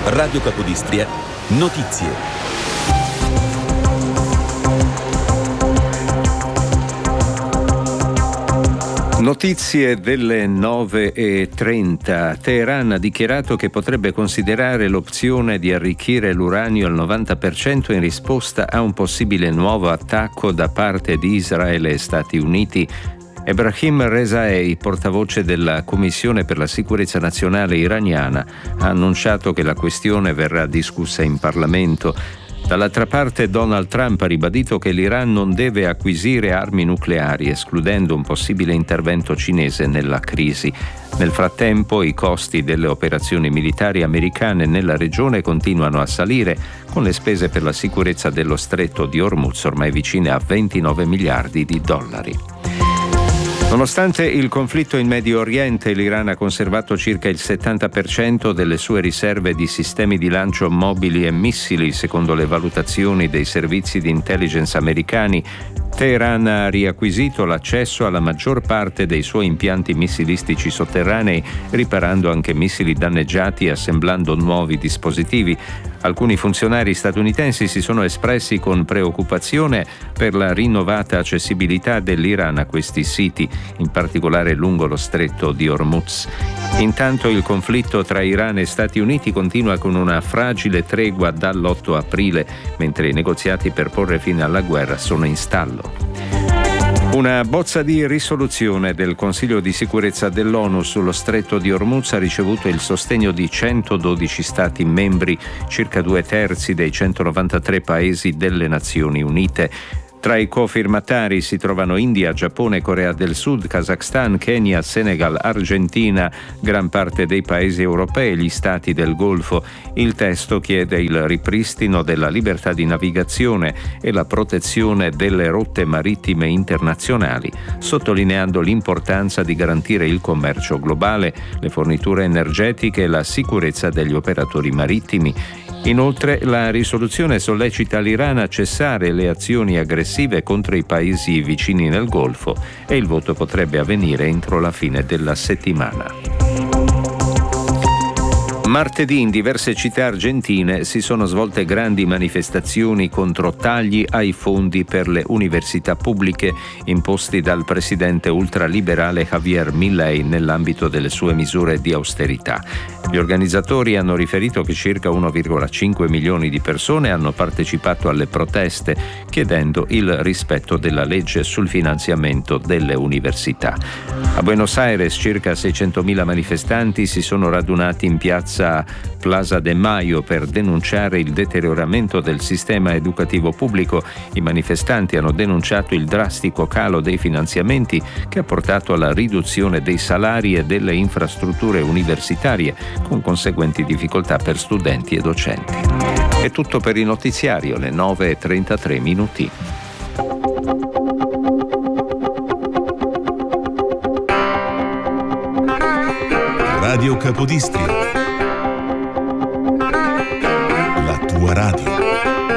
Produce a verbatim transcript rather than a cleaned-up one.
Radio Capodistria, notizie. Notizie delle nove e trenta. Teheran ha dichiarato che potrebbe considerare l'opzione di arricchire l'uranio al novanta per cento in risposta a un possibile nuovo attacco da parte di Israele e Stati Uniti. Ebrahim Rezaei, portavoce della Commissione per la sicurezza nazionale iraniana, ha annunciato che la questione verrà discussa in Parlamento. Dall'altra parte, Donald Trump ha ribadito che l'Iran non deve acquisire armi nucleari, escludendo un possibile intervento cinese nella crisi. Nel frattempo, i costi delle operazioni militari americane nella regione continuano a salire, con le spese per la sicurezza dello stretto di Hormuz ormai vicine a ventinove miliardi di dollari. Nonostante il conflitto in Medio Oriente, l'Iran ha conservato circa il settanta per cento delle sue riserve di sistemi di lancio mobili e missili, secondo le valutazioni dei servizi di intelligence americani. Teheran ha riacquisito l'accesso alla maggior parte dei suoi impianti missilistici sotterranei, riparando anche missili danneggiati e assemblando nuovi dispositivi. Alcuni funzionari statunitensi si sono espressi con preoccupazione per la rinnovata accessibilità dell'Iran a questi siti, in particolare lungo lo stretto di Hormuz. Intanto il conflitto tra Iran e Stati Uniti continua con una fragile tregua dall'otto aprile, mentre i negoziati per porre fine alla guerra sono in stallo. Una bozza di risoluzione del Consiglio di sicurezza dell'ONU sullo stretto di Hormuz ha ricevuto il sostegno di centododici Stati membri, circa due terzi dei centonovantatré paesi delle Nazioni Unite. Tra i cofirmatari si trovano India, Giappone, Corea del Sud, Kazakhstan, Kenya, Senegal, Argentina, gran parte dei paesi europei e gli stati del Golfo. Il testo chiede il ripristino della libertà di navigazione e la protezione delle rotte marittime internazionali, sottolineando l'importanza di garantire il commercio globale, le forniture energetiche e la sicurezza degli operatori marittimi. Inoltre, la risoluzione sollecita l'Iran a cessare le azioni aggressive contro i paesi vicini nel Golfo e il voto potrebbe avvenire entro la fine della settimana. Martedì in diverse città argentine si sono svolte grandi manifestazioni contro tagli ai fondi per le università pubbliche imposti dal presidente ultraliberale Javier Milei nell'ambito delle sue misure di austerità. Gli organizzatori hanno riferito che circa uno virgola cinque milioni di persone hanno partecipato alle proteste chiedendo il rispetto della legge sul finanziamento delle università. A Buenos Aires circa seicentomila manifestanti si sono radunati in piazza Plaza de Mayo per denunciare il deterioramento del sistema educativo pubblico. I manifestanti hanno denunciato il drastico calo dei finanziamenti che ha portato alla riduzione dei salari e delle infrastrutture universitarie, con conseguenti difficoltà per studenti e docenti. È tutto per il notiziario, le nove e trentatré minuti. Radio Capodistria. La tua radio.